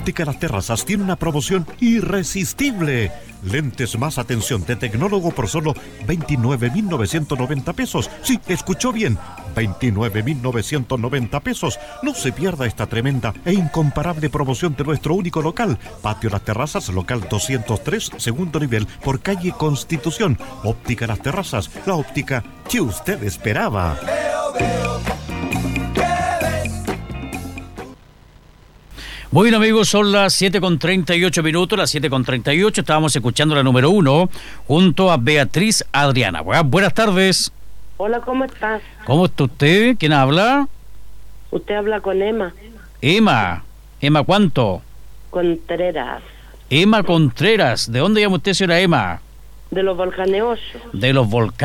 Óptica Las Terrazas tiene una promoción irresistible. Lentes más atención de tecnólogo por solo 29.990 pesos. Sí, escuchó bien, 29.990 pesos. No se pierda esta tremenda e incomparable promoción de nuestro único local. Patio Las Terrazas, local 203, segundo nivel, por calle Constitución. Óptica Las Terrazas, la óptica que usted esperaba. Bueno, amigos, son las 7:38, las 7:38. Estábamos escuchando la número 1 junto a Beatriz Adriana. Buenas tardes. Hola, ¿cómo estás? ¿Cómo está usted? ¿Quién habla? Usted habla con Emma. Emma. ¿Emma cuánto? Contreras. Emma Contreras. ¿De dónde llama usted, señora Emma? De los Volcanes 8. De los Volcanes.